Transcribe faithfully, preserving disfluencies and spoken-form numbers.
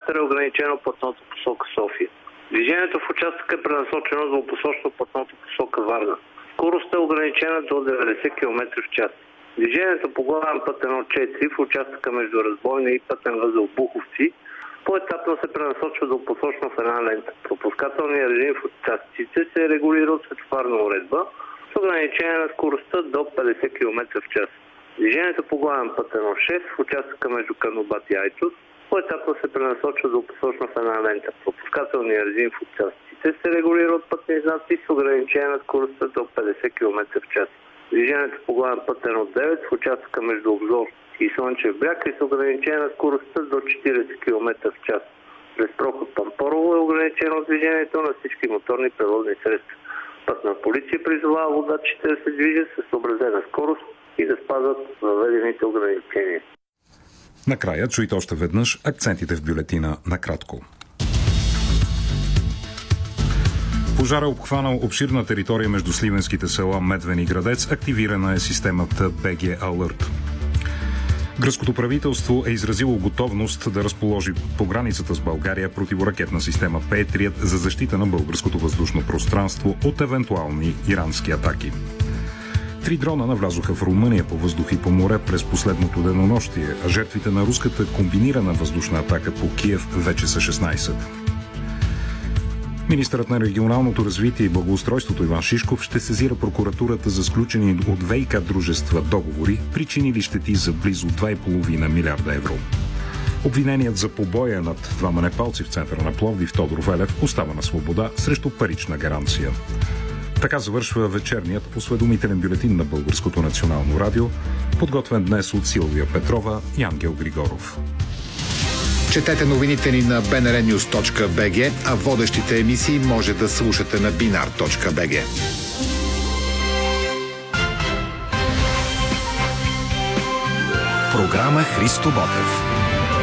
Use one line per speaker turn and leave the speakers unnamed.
километра е ограничено платното посока София. Движението в участъка е пренасочено двупосочно платното посока Варна. Скоростта е ограничена до деветдесет километра в час. Движението по главен път едно четири в участъка между Разбойна и пътен възел Буховци поетапно се пренасочва двупосочно в една лента. Пропускателният режим в участъците се регулира от светофарна уредба с ограничение на скоростта до петдесет километра в час. Движението по главен път едно шест в участъка между Карнобат и Айтос поетапно се пренасочва двупосочно в една лента. Пропускателният режим в участъците се регулира от пътни знаци с ограничение на скоростта до петдесет километра в час. Движението по главен път едно девет в участъка между Обзор и Слънчев бряг е с ограничение на скоростта до четиридесет километра в час. През проход Пампорово е ограничено движението на всички моторни превозни средства. Пътна полиция призовава водачите да се движат с съобразена скорост и да спазват въведените ограничения.
Накрая чуйте още веднъж акцентите в бюлетина накратко. Пожар е обхванал обширна територия между сливенските села Медвен и Градец. Активирана е системата би джи Alert. Гръцкото правителство е изразило готовност да разположи по границата с България противоракетна система Петрият за защита на българското въздушно пространство от евентуални ирански атаки. Три дрона навлязоха в Румъния по въздух и по море през последното денонощие, а жертвите на руската комбинирана въздушна атака по Киев вече са шестнайсет. Министърът на регионалното развитие и благоустройството Иван Шишков ще сезира прокуратурата за сключени от ВиК дружества договори, причинили щети за близо два и половина милиарда евро. Обвиненият за побоя над двама непалци в центъра на Пловдив Тодор Велев остава на свобода срещу парична гаранция. Така завършва вечерният осведомителен бюлетин на Българското национално радио, подготвен днес от Силвия Петрова и Ангел Григоров.
Четете новините ни на би ен ар нюз точка би джи, а водещите емисии може да слушате на бинар точка би джи. Програма Христо Ботев.